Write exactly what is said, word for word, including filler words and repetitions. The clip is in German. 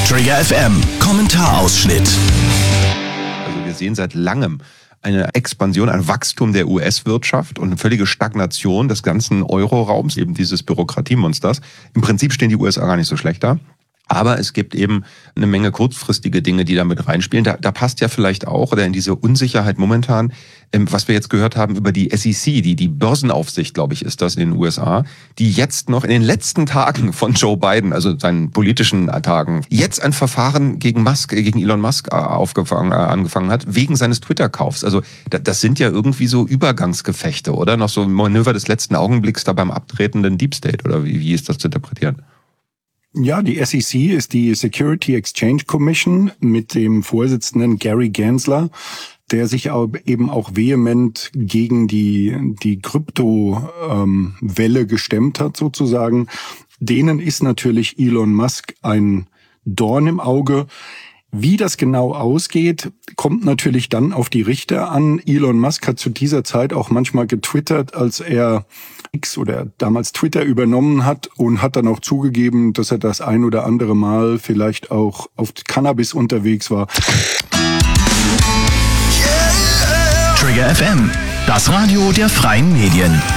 Trigger F M, Kommentarausschnitt. Also wir sehen seit langem eine Expansion, ein Wachstum der U S-Wirtschaft und eine völlige Stagnation des ganzen Euro-Raums, eben dieses Bürokratiemonsters. Im Prinzip stehen die U S A gar nicht so schlecht da. Aber es gibt eben eine Menge kurzfristige Dinge, die da mit reinspielen. Da, da passt ja vielleicht auch, oder in diese Unsicherheit momentan, ähm, was wir jetzt gehört haben über die S E C, die, die Börsenaufsicht, glaube ich, ist das in den U S A, die jetzt noch in den letzten Tagen von Joe Biden, also seinen politischen Tagen, jetzt ein Verfahren gegen Musk, gegen Elon Musk aufgefangen, äh, angefangen hat, wegen seines Twitter-Kaufs. Also da, das sind ja irgendwie so Übergangsgefechte, oder? Noch so ein Manöver des letzten Augenblicks da beim abtretenden Deep State, oder wie, wie ist das zu interpretieren? Ja, die S E C ist die Security Exchange Commission mit dem Vorsitzenden Gary Gensler, der sich eben auch vehement gegen die die Krypto-Welle gestemmt hat sozusagen. Denen ist natürlich Elon Musk ein Dorn im Auge. Wie das genau ausgeht, kommt natürlich dann auf die Richter an. Elon Musk hat zu dieser Zeit auch manchmal getwittert, als er X oder damals Twitter übernommen hat, und hat dann auch zugegeben, dass er das ein oder andere Mal vielleicht auch auf Cannabis unterwegs war. Trigger F M, das Radio der freien Medien.